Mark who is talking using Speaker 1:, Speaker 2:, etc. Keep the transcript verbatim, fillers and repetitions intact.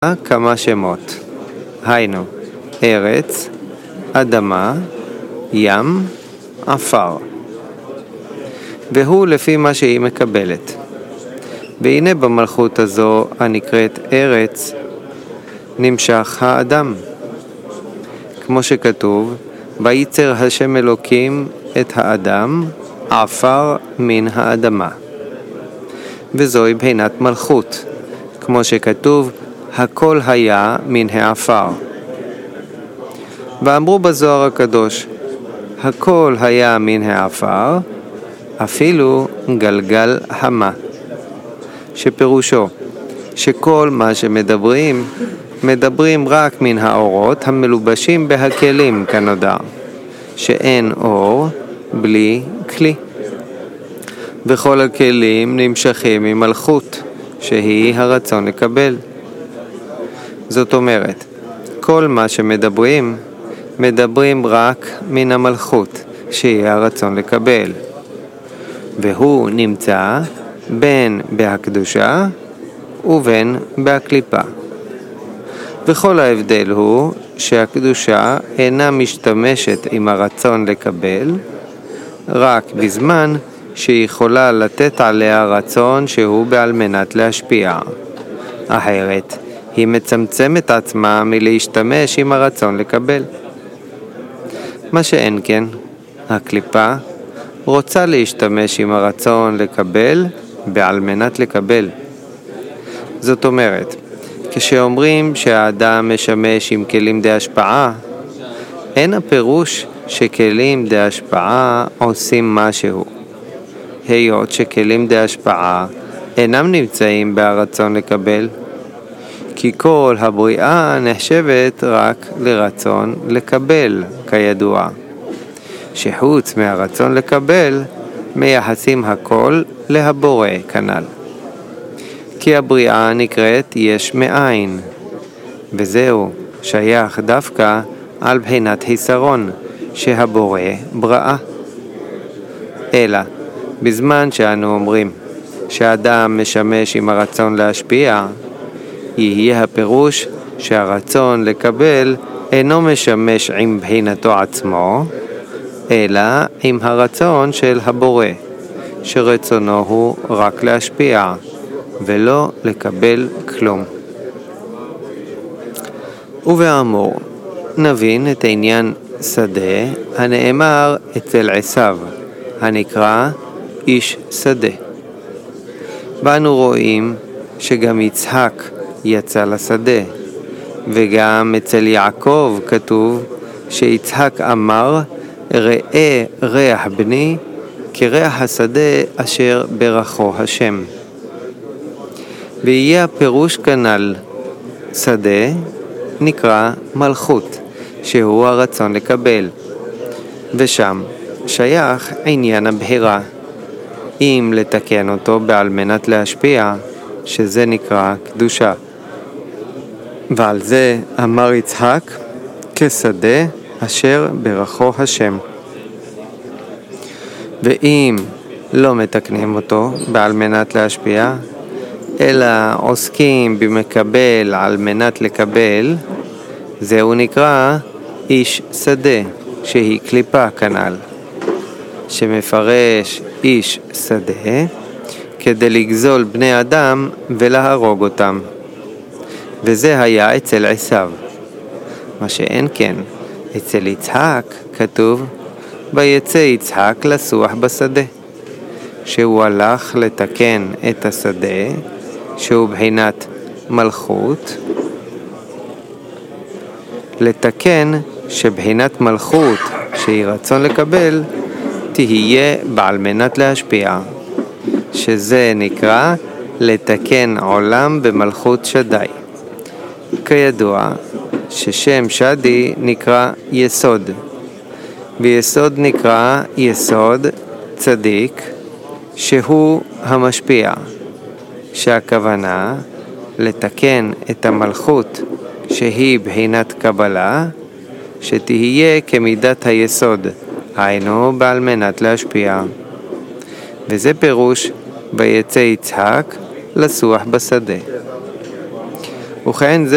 Speaker 1: כמה שמות, היינו, ארץ, אדמה, ים, עפר. והוא לפי מה שהיא מקבלת. והנה במלכות הזו הנקראת ארץ, נמשך האדם. כמו שכתוב, וייצר השם אלוקים את האדם, עפר מן האדמה. וזוהי בחינת מלכות, כמו שכתוב, הכל היה מן העפר. ואמרו בזוהר הקדוש, הכל היה מן העפר, אפילו גלגל המה. שפירושו, שכל מה שמדברים, מדברים רק מן האורות המלובשים בהכלים כנודע, שאין אור בלי כלי. וכל הכלים נמשכים ממלכות, שהיא הרצון לקבל. זאת אומרת, כל מה שמדברים, מדברים רק מן המלכות, שהיא הרצון לקבל. והוא נמצא בין בהקדושה ובין בהקליפה. וכל ההבדל הוא שהקדושה אינה משתמשת עם הרצון לקבל, רק בזמן שהיא יכולה לתת עליה רצון שהוא בעל מנת להשפיע. אחרת, היא מצמצמת עצמה מלהשתמש עם הרצון לקבל. מה שאין כן, הקליפה רוצה להשתמש עם הרצון לקבל בעל מנת לקבל. זאת אומרת, כשאומרים שהאדם משמש עם כלים די השפעה, אין הפירוש שכלים די השפעה עושים משהו. היות שכלים די השפעה אינם נמצאים ברצון לקבל, כי כל הבריאה נחשבת רק לרצון לקבל, כידוע. שחוץ מהרצון לקבל, מייחסים הכל להבורא כנ"ל. כי הבריאה נקראת יש מאין, וזהו שייך דווקא על בחינת חיסרון, שהבורא בראה. אלא, בזמן שאנו אומרים שהאדם משמש עם הרצון להשפיע, יהיה הפירוש שהרצון לקבל אינו משמש עם בחינתו עצמו, אלא עם הרצון של הבורא, שרצונו הוא רק להשפיע, ולא לקבל כלום. ובאמור, נבין את העניין שדה הנאמר אצל עשיו, הנקרא איש שדה. ואנו רואים שגם יצחק יצא לשדה, וגם אצל יעקב כתוב שיצחק אמר, ראה ריח בני כריח השדה אשר ברכו השם. ויהיה הפירוש כנ"ל, שדה נקרא מלכות, שהוא הרצון לקבל, ושם שייך עניין הבחירה, אם לתקן אותו בעל מנת להשפיע, שזה נקרא קדושה. ועל זה אמר יצחק, כשדה אשר ברכו השם. ואם לא מתקנים אותו בעל מנת להשפיע, אלא עוסקים במקבל על מנת לקבל, זהו נקרא איש שדה, שהיא קליפה כנ"ל, שמפרש איש שדה כדי לגזול בני אדם ולהרוג אותם. וזה היה אצל עשיו. מה שאין כן, אצל יצחק כתוב, ויצא יצחק לסוח בשדה, שהוא הלך לתקן את השדה, שהוא בחינת מלכות, לתקן שבחינת מלכות שהיא רצון לקבל, תהיה בעל מנת להשפיע, שזה נקרא לתקן עולם במלכות שדי. כידוע ששם שדי נקרא יסוד, ויסוד נקרא יסוד צדיק, שהוא המשפיע, שהכוונה לתקן את המלכות שהיא בחינת קבלה, שתהיה כמידת היסוד, היינו בעל מנת להשפיע. וזה פירוש ויצא יצחק לסוח בשדה. וכן זה